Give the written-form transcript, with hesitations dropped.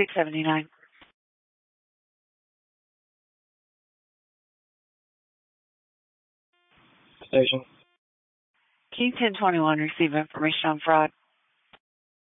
679. Station. King 1021, receive information on fraud.